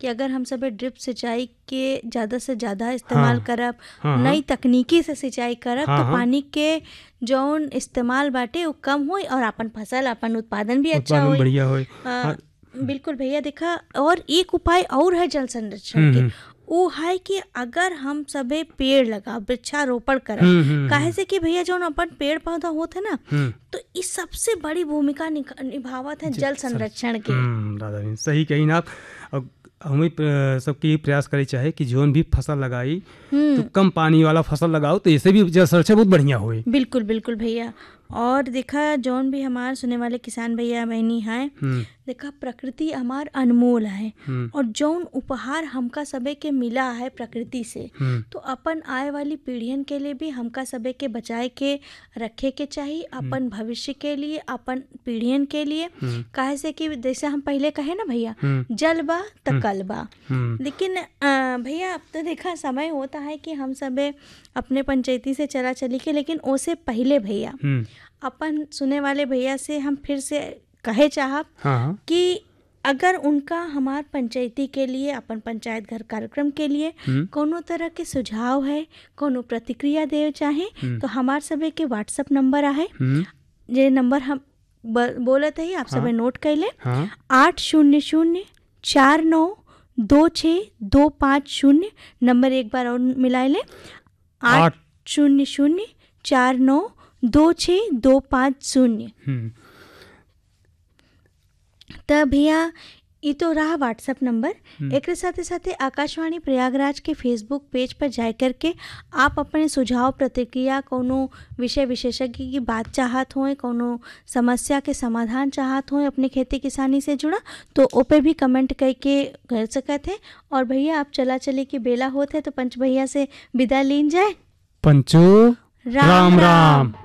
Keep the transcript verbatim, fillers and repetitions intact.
कि अगर हम सब ड्रिप सिंचाई के ज़्यादा से ज़्यादा इस्तेमाल हाँ, करब, हाँ, हाँ, नई तकनीकी से सिंचाई करब हाँ, तो हाँ, पानी के जौन इस्तेमाल बाटे वो कम होई और अपन फसल अपन उत्पादन भी अच्छा उत्पादन होई। बढ़िया होई। आ, हाँ, बिल्कुल भैया, देखा और एक उपाय और है जल संरक्षण हम्म के, हम्म वो है कि अगर हम सबे पेड़ लगाओ, वृक्षारोपण करब, हम्म हम्म काहे हम्म से कि भैया जौन अपन पेड़ पौधा होत है ना, हम्म, तो इस सबसे बड़ी भूमिका निक- निभावत है ज- जल सर संरक्षण के। हम्म राधा बहन सही कही ना आप। अब हमें प्र- सबके ये प्रयास करे चाहे कि जोन भी फसल लगाई तो हम्म कम पानी वाला फसल लगाओ, तो इससे भी जल संरक्षण बहुत बढ़िया होई। बिल्कुल बिल्कुल भैया। और देखा जौन भी हमारे सुने वाले किसान भैया बहनी हैं, हम्म देखा प्रकृति हमार अनमोल है हम्म और जौन उपहार हमका सबे के मिला है प्रकृति से, हम्म तो अपन आए वाली पीढ़ियन के लिए भी हमका सबे के बचाए के रखे के चाहिए, अपन भविष्य के लिए, अपन पीढ़ियन के लिए। हम्म काहे से कि जैसे हम पहले कहे ना भैया, हम्म जल बा त कल बा। हम्म लेकिन अ, भैया अब तो देखा समय होता है कि हम सबे अपने पंचायती से चला चली के, लेकिन ओसे पहले भैया हम्म, अपन सुने वाले भैया से हम फिर से कहे चाहब हाँ हाँ कि अगर उनका हमार पंचायती के लिए, अपन पंचायत घर कार्यक्रम के लिए हम्म कोनो तरह के सुझाव है, कोनो प्रतिक्रिया दे चाहे, हम्म तो हमार सबे के व्हाट्सअप नंबर आहे, हम्म, जे नंबर हम ब- बोलत है आप सबे हाँ नोट कर ले। हाँ आठ शून्य शून्य चार नौ दो छः दो पाँच शून्य। नंबर एक बार और मिला ले, आठ आठ शून्य शून्य चार नौ दो छः दो पाँच शून्य। हम्म तो भैया ये तो रहा व्हाट्सएप नंबर। हम्म, एक साथे साथे आकाशवाणी प्रयागराज के फेसबुक पेज पर जा करके आप अपने सुझाव प्रतिक्रिया, कोनो विषय विशेषज्ञ की बात चाहत हों, कोनो समस्या के समाधान चाहत हों अपने खेती किसानी से जुड़ा, तो ओ पे भी कमेंट करके कर सकते हैं। और भैया आप चला चले की बेला होते तो पंच भैया से विदा लीन जाए। पंचो राम राम राम। राम।